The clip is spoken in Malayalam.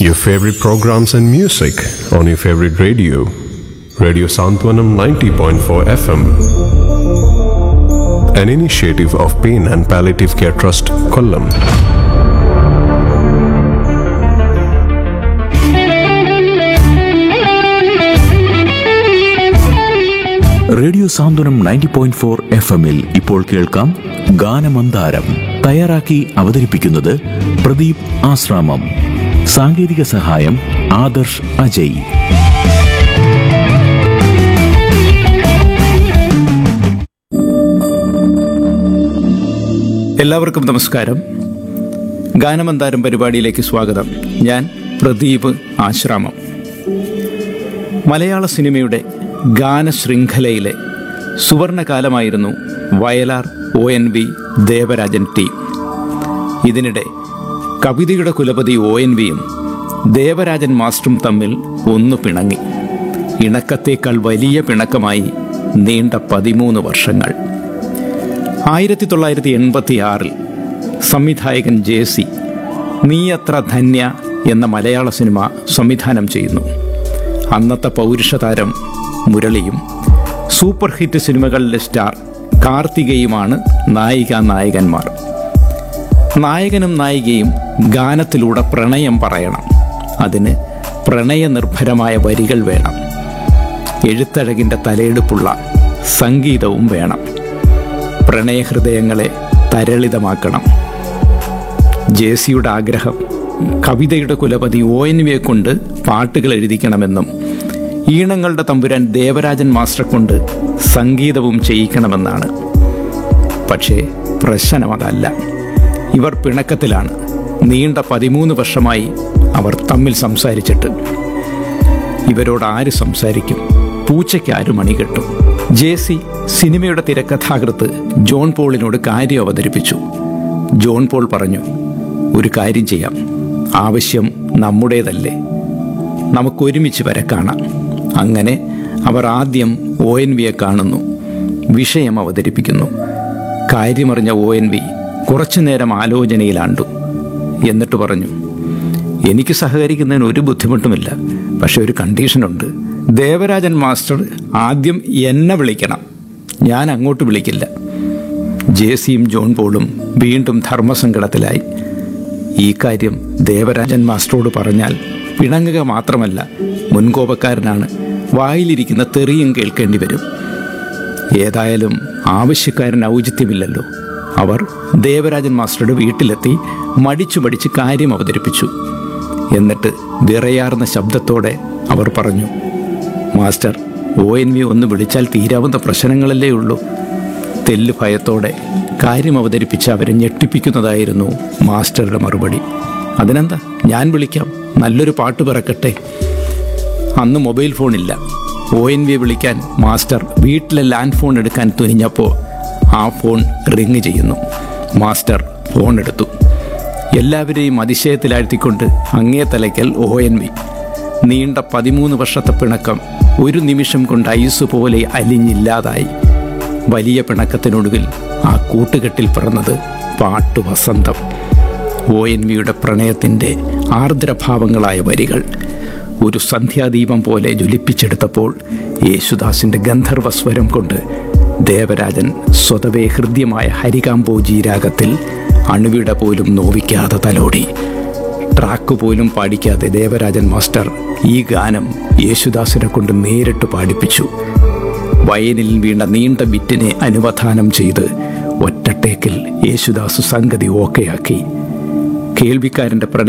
Your favorite programs and music on your favorite radio. Radio Santwanam 90.4 FM. An initiative of Pain and Palliative Care Trust, Kollam. Radio സാന്ത്വനം 90.4 FM-ൽ ഇപ്പോൾ കേൾക്കാം ഗാനമന്ദാരം. തയ്യാറാക്കി അവതരിപ്പിക്കുന്നത് പ്രദീപ് ആശ്രാമം. സാങ്കേതിക സഹായം ആദർശ് അജയ്. എല്ലാവർക്കും നമസ്കാരം. ഗാനമന്ദാരം പരിപാടിയിലേക്ക് സ്വാഗതം. ഞാൻ പ്രദീപ് ആശ്രാമം. മലയാള സിനിമയുടെ ഗാനശൃംഖലയിലെ സുവർണകാലമായിരുന്നു വയലാർ, ONV, ദേവരാജൻ ടീം. ഇതിനിടെ കവിതയുടെ കുലപതി ONVയും ദേവരാജൻ മാസ്റ്ററും തമ്മിൽ ഒന്നു പിണങ്ങി. ഇണക്കത്തേക്കാൾ വലിയ പിണക്കമായി നീണ്ട 13 വർഷങ്ങൾ. 1986 സംവിധായകൻ JC നീയത്ര ധന്യ എന്ന മലയാള സിനിമ സംവിധാനം ചെയ്യുന്നു. അന്നത്തെ പൗരുഷതാരം മുരളിയും സൂപ്പർ ഹിറ്റ് സിനിമകളിലെ സ്റ്റാർ കാർത്തികയുമാണ് നായികന്മാർ. നായകനും നായികയും ഗാനത്തിലൂടെ പ്രണയം പറയണം. അതിന് പ്രണയനിർഭരമായ വരികൾ വേണം. എഴുത്തഴകിൻ്റെ തലയെടുപ്പുള്ള സംഗീതവും വേണം. പ്രണയഹൃദയങ്ങളെ തരളിതമാക്കണം. JCയുടെ ആഗ്രഹം കവിതയുടെ കുലപതി ONVയെ കൊണ്ട് പാട്ടുകൾ എഴുതിക്കണമെന്നും ഈണങ്ങളുടെ തമ്പുരാൻ ദേവരാജൻ മാസ്റ്ററെ കൊണ്ട് സംഗീതവും ചെയ്യിക്കണമെന്നാണ്. പക്ഷേ പ്രശ്നം അതല്ല. ഇവർ പിണക്കത്തിലാണ്. നീണ്ട 13 വർഷമായി അവർ തമ്മിൽ സംസാരിച്ചിട്ട്. ഇവരോട് ആര് സംസാരിക്കും? പൂച്ചയ്ക്ക് ആര് മണി കെട്ടും? JC സിനിമയുടെ തിരക്കഥാകൃത്ത് ജോൺ പോളിനോട് കാര്യം അവതരിപ്പിച്ചു. ജോൺ പോൾ പറഞ്ഞു, ഒരു കാര്യം ചെയ്യാം, ആവശ്യം നമ്മുടേതല്ലേ, നമുക്കൊരുമിച്ച് വരെ കാണാം. അങ്ങനെ അവർ ആദ്യം ONVയെ കാണുന്നു, വിഷയം അവതരിപ്പിക്കുന്നു. കാര്യമറിഞ്ഞ ONV കുറച്ചുനേരം ആലോചനയിലാണ്ടു. എന്നിട്ട് പറഞ്ഞു, എനിക്ക് സഹകരിക്കുന്നതിന് ഒരു ബുദ്ധിമുട്ടുമില്ല, പക്ഷെ ഒരു കണ്ടീഷനുണ്ട്. ദേവരാജൻ മാസ്റ്റർ ആദ്യം എന്നെ വിളിക്കണം, ഞാൻ അങ്ങോട്ട് വിളിക്കില്ല. JCയും ജോൺ പോളും വീണ്ടും ധർമ്മസങ്കടത്തിലായി. ഈ കാര്യം ദേവരാജൻ മാസ്റ്ററോട് പറഞ്ഞാൽ പിണങ്ങുക മാത്രമല്ല, മുൻകോപക്കാരനാണ്, വായിലിരിക്കുന്ന തെറിയും കേൾക്കേണ്ടി വരും. ഏതായാലും ആവശ്യക്കാരന് ഔചിത്യമില്ലല്ലോ. അവർ ദേവരാജൻ മാസ്റ്ററുടെ വീട്ടിലെത്തി മടിച്ചു കാര്യം അവതരിപ്പിച്ചു. എന്നിട്ട് വിറയാർന്ന ശബ്ദത്തോടെ അവർ പറഞ്ഞു, മാസ്റ്റർ, ONV ഒന്ന് വിളിച്ചാൽ തീരാവുന്ന പ്രശ്നങ്ങളല്ലേ ഉള്ളൂ. തെല്ല് ഭയത്തോടെ കാര്യം അവതരിപ്പിച്ച് അവരെ ഞെട്ടിപ്പിക്കുന്നതായിരുന്നു മാസ്റ്ററുടെ മറുപടി. അതിനെന്താ, ഞാൻ വിളിക്കാം, നല്ലൊരു പാട്ട് പിറക്കട്ടെ. അന്ന് മൊബൈൽ ഫോണില്ല. ONVയെ വിളിക്കാൻ മാസ്റ്റർ വീട്ടിലെ ലാൻഡ് ഫോൺ എടുക്കാൻ തുനിഞ്ഞപ്പോൾ ആ ഫോൺ റിങ് ചെയ്യുന്നു. മാസ്റ്റർ ഫോൺ എടുത്തു. എല്ലാവരെയും അതിശയത്തിലാഴ്ത്തിക്കൊണ്ട് അങ്ങേ തലയ്ക്കൽ ONV. നീണ്ട 13 വർഷത്തെ പിണക്കം ഒരു നിമിഷം കൊണ്ട് ഐസ് പോലെ അലിഞ്ഞില്ലാതായി. വലിയ പിണക്കത്തിനൊടുവിൽ ആ കൂട്ടുകെട്ടിൽ പിറന്നത് പാട്ടു വസന്തം. ONVയുടെ പ്രണയത്തിൻ്റെ ആർദ്രഭാവങ്ങളായ വരികൾ ഒരു സന്ധ്യാദീപം പോലെ ജ്വലിപ്പിച്ചെടുത്തപ്പോൾ യേശുദാസിൻ്റെ ഗന്ധർവസ്വരം കൊണ്ട് ദേവരാജൻ സ്വതവേ ഹൃദ്യമായ ഹരികാംബോജി രാഗത്തിൽ അണുവിട പോലും നോവിക്കാതെ തലോടി. ട്രാക്ക് പോലും പാടിക്കാതെ ദേവരാജൻ മാസ്റ്റർ ഈ ഗാനം യേശുദാസിനെ കൊണ്ട് നേരിട്ട് പാടിപ്പിച്ചു. വയലിൽ വീണ നീണ്ട ബിറ്റിനെ അനുവധാനം ചെയ്ത് ഒറ്റ ടേക്കിൽ യേശുദാസ് സംഗതി ഓക്കെയാക്കി. കേൾവിക്കാരൻ്റെ